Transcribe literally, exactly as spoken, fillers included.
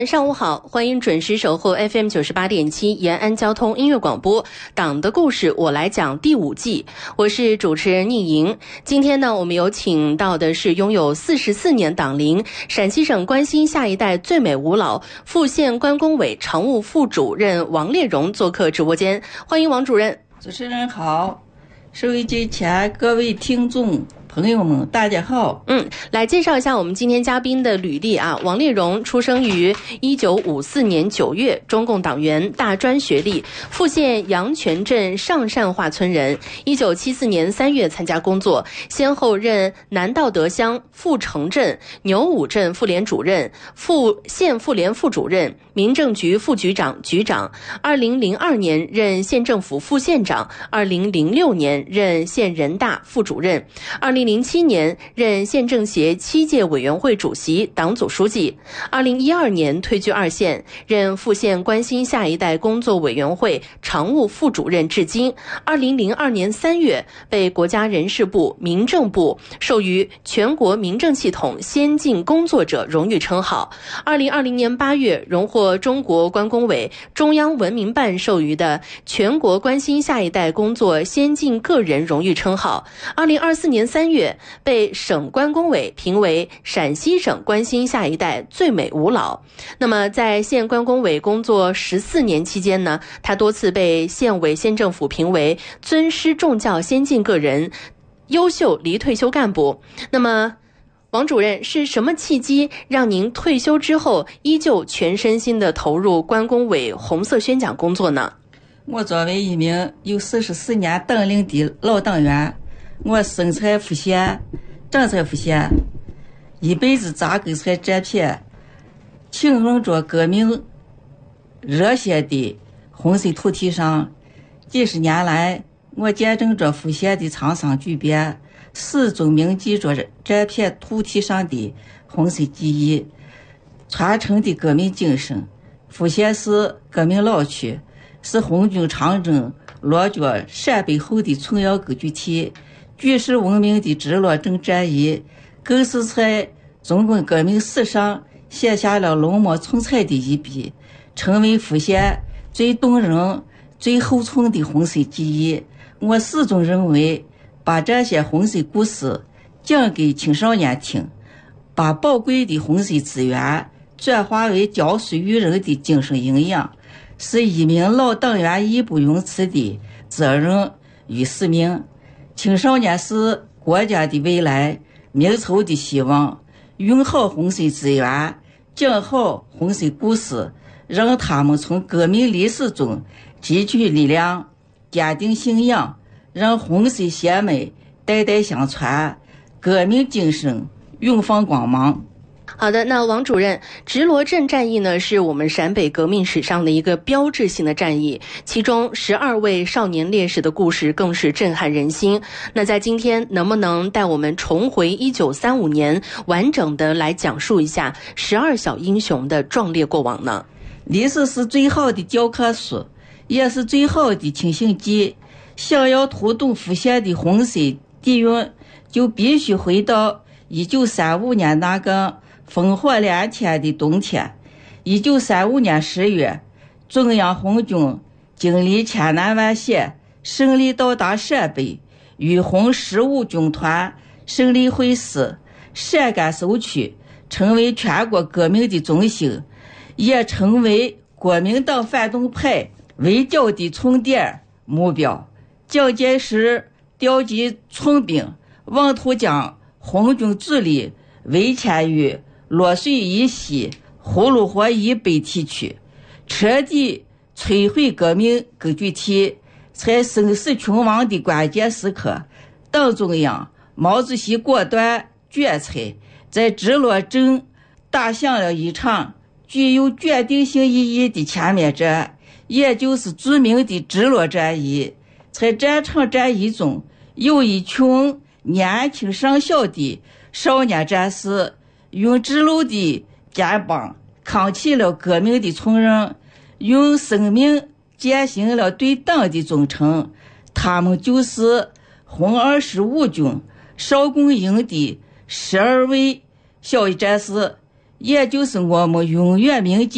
上午好，欢迎准时守候 F M 九十八点七延安交通音乐广播，党的故事我来讲第五季，我是主持人聂莹。今天呢，我们有请到的是拥有四十四年党龄，陕西省关心下一代最美五老，富县关工委常务副主任王烈荣做客直播间，欢迎王主任。 主持人好，收音机前各位听众朋友们，大家好。 嗯，来介绍一下我们今天嘉宾的履历啊。王烈荣出生于一九五四年九月，中共党员，大专学历，富县阳泉镇上善化村人。一九七四年三月参加工作，先后任南道德乡富城镇、牛武镇妇联主任、富县妇联副主任、民政局副局长、局长。二零零二年任县政府副县长，二零零六年任县人大副主任，二零零七年任县政协七届委员会主席、党组书记。二零一二年退居二线，任富县关心下一代工作委员会常务副主任至今。二零零二年三月被国家人事部、民政部授予全国民政系统先进工作者荣誉称号。二零二零年八月荣获中国关工委中央文明办授予的全国关心下一代工作先进个人荣誉称号。二零二四年三月被省关工委评为陕西省关心下一代最美五老。那么在县关工委工作十四年期间呢，他多次被县委县政府评为尊师重教先进个人、优秀离退休干部。那么王主任，是什么契机让您退休之后依旧全身心地投入关工委红色宣讲工作呢？ 我作为一名有四十四年党龄的老党员，我生在富县，长在富县，一辈子扎根在这片庆荣着革命热血的红色土地上。几十年来，我见证着富县的沧桑巨变，始终铭记着这片土地上的红色记忆，传承的革命精神。富县是革命老区，是红军长征落脚陕北后的重要根据地，举世闻名的直落镇战役，更是在中国革命史上写下了浓墨重彩的一笔，成为富县最动人、最厚重的红色记忆。我始终认为，把这些红色故事讲给青少年听，把宝贵的红色资源转化为教书育人的精神营养，是一名老党员义不容辞的责任与使命。青少年是国家的未来，民族的希望。用好红色资源，讲好红色故事，让他们从革命历史中汲取力量，坚定信仰，让红色血脉代代相传，革命精神永放光芒。 好的，那王主任，直罗镇战役呢，是我们陕北革命史上的一个标志性的战役，其中十二位少年烈士的故事更是震撼人心。那在今天，能不能带我们重回一九三五年，完整的来讲述一下十二小英雄的壮烈过往呢？ 历史是最好的教科书，也是最好的清醒剂。想要读懂富县的红色底蕴，就必须回到一九三五年那个烽火连天的冬天。一九三五年十月，中央红军经历千难万险，胜利到达陕北，与红十五军团胜利会师，陕甘收区成为全国革命的中心，也成为国民党反动派围剿的重点目标。蒋介石调集重兵，妄图将红军主力围歼于洛水以西、呼噜河以北地区，彻底摧毁革命根据地。在生死存亡的关键时刻，党中央、毛主席果断决策，在直罗镇打响了一场具有决定性意义的前面战，也就是著名的直罗战役。在这场战役中，有一群年轻上小的少年战士用直路的肩膀扛起了革命的重任，用生命践行了对党的忠诚。他们就是红二十五军少工营的十二位小战士，也就是我们永远铭记